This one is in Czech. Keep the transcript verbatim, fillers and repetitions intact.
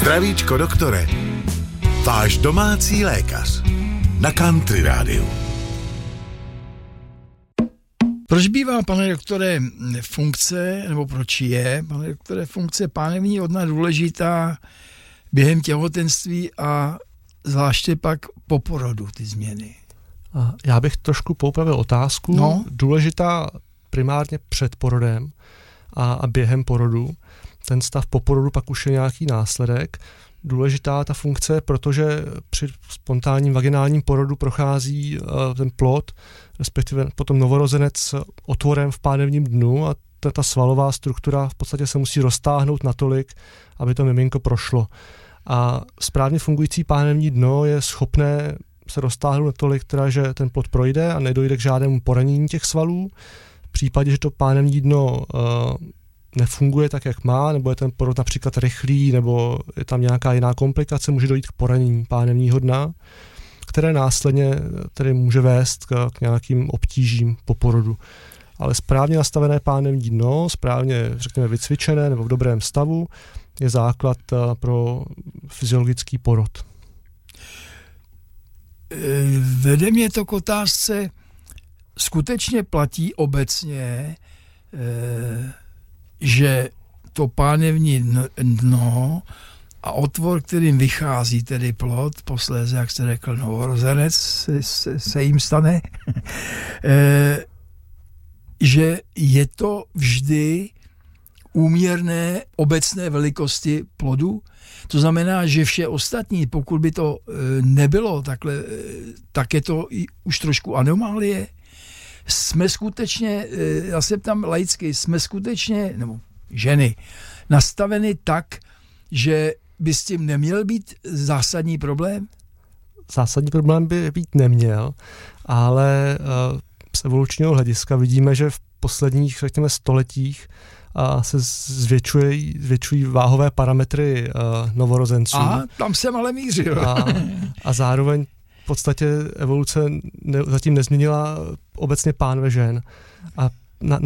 Zdravíčko, doktore. Váš domácí lékař. Na Country Rádiu. Proč bývá, pane doktore, funkce, nebo proč je, pane doktore, funkce pánevní odna důležitá během těhotenství a zvláště pak po porodu ty změny? Já bych trošku poupravil otázku. No. Důležitá primárně před porodem a, a během porodu. Ten stav po porodu pak už je nějaký následek. Důležitá ta funkce, protože při spontánním vaginálním porodu prochází uh, ten plod, respektive potom novorozenec otvorem v pánevním dnu a ta, ta svalová struktura v podstatě se musí roztáhnout natolik, aby to miminko prošlo. A správně fungující pánevní dno je schopné se roztáhnout natolik, teda, že ten plod projde a nedojde k žádnému poranění těch svalů. V případě, že to pánevní dno uh, nefunguje tak, jak má, nebo je ten porod například rychlý, nebo je tam nějaká jiná komplikace, může dojít k poranění pánevního dna, které následně tedy může vést k, k nějakým obtížím po porodu. Ale správně nastavené pánevní dno, správně, řekněme, vycvičené nebo v dobrém stavu, je základ pro fyziologický porod. Vede mě to k otázce, skutečně platí obecně, že to pánevní dno a otvor, kterým vychází tedy plod, posléze, jak jste řekl, novorozenec se, se, se jim stane, že je to vždy úměrné obecné velikosti plodu. To znamená, že vše ostatní, pokud by to nebylo takhle, tak je to už trošku anomálie. Jsme skutečně, já se ptám laicky, jsme skutečně, nebo ženy, nastaveny tak, že by s tím neměl být zásadní problém? Zásadní problém by být neměl, ale z evolučního hlediska vidíme, že v posledních, řekněme, stoletích se zvětšují, zvětšují váhové parametry novorozenců. A tam jsem ale mířil. A, a zároveň v podstatě evoluce ne, zatím nezměnila obecně pánve žen. A na,